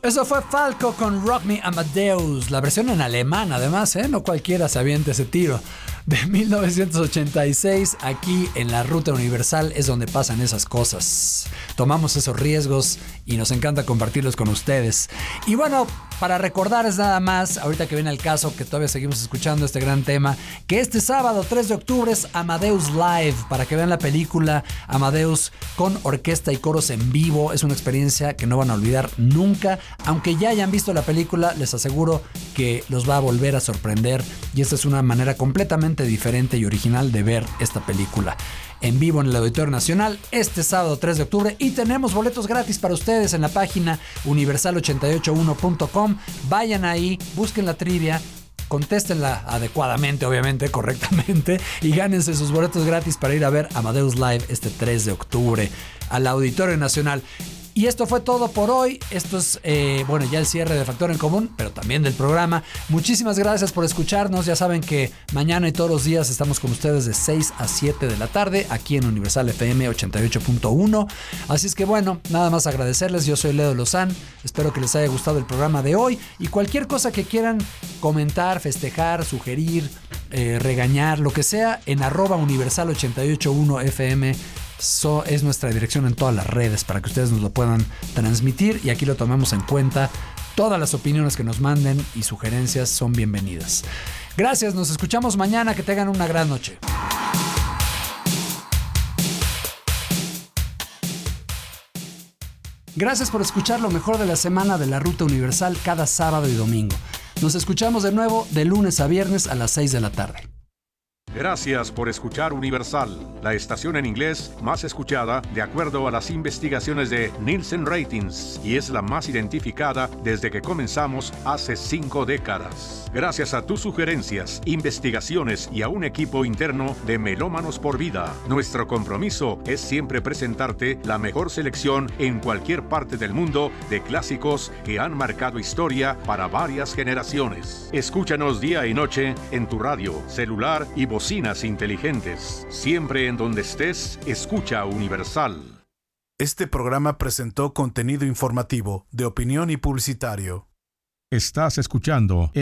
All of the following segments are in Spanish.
Eso fue Falco con Rock Me Amadeus, la versión en alemán además, no cualquiera se avienta ese tiro. De 1986, aquí en la Ruta Universal es donde pasan esas cosas. Tomamos esos riesgos y nos encanta compartirlos con ustedes. Y bueno, para recordarles nada más, ahorita que viene el caso, que todavía seguimos escuchando este gran tema, que este sábado 3 de octubre es Amadeus Live, para que vean la película Amadeus con orquesta y coros en vivo. Es una experiencia que no van a olvidar nunca. Aunque ya hayan visto la película, les aseguro que los va a volver a sorprender, y esta es una manera completamente diferente y original de ver esta película en vivo en el Auditorio Nacional este sábado 3 de octubre, y tenemos boletos gratis para ustedes en la página universal881.com. Vayan ahí, busquen la trivia, contéstenla adecuadamente, obviamente, correctamente, y gánense sus boletos gratis para ir a ver Amadeus Live este 3 de octubre al Auditorio Nacional. Y esto fue todo por hoy. Esto es, ya el cierre de Factor en Común, pero también del programa. Muchísimas gracias por escucharnos. Ya saben que mañana y todos los días estamos con ustedes de 6 a 7 de la tarde, aquí en Universal FM 88.1. Así es que bueno, nada más agradecerles. Yo soy Leo Lozán. Espero que les haya gustado el programa de hoy. Y cualquier cosa que quieran comentar, festejar, sugerir, regañar, lo que sea, en @Universal881FM. Es nuestra dirección en todas las redes para que ustedes nos lo puedan transmitir, y aquí lo tomamos en cuenta. Todas las opiniones que nos manden y sugerencias son bienvenidas. Gracias, nos escuchamos mañana. Que tengan una gran noche. Gracias por escuchar lo mejor de la semana de la Ruta Universal cada sábado y domingo. Nos escuchamos de nuevo de lunes a viernes a las 6 de la tarde. Gracias por escuchar Universal, la estación en inglés más escuchada de acuerdo a las investigaciones de Nielsen Ratings, y es la más identificada desde que comenzamos hace 5 décadas. Gracias a tus sugerencias, investigaciones y a un equipo interno de Melómanos por Vida, nuestro compromiso es siempre presentarte la mejor selección en cualquier parte del mundo de clásicos que han marcado historia para varias generaciones. Escúchanos día y noche en tu radio, celular y bocinas inteligentes. Siempre en donde estés, escucha Universal. Este programa presentó contenido informativo, de opinión y publicitario. Estás escuchando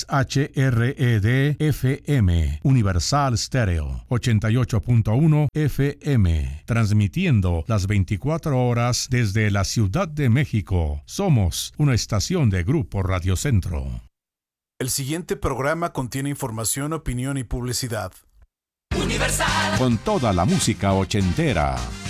XHRED-FM, Universal Stereo, 88.1 FM, transmitiendo las 24 horas desde la Ciudad de México. Somos una estación de Grupo Radio Centro. El siguiente programa contiene información, opinión y publicidad. Universal. Con toda la música ochentera.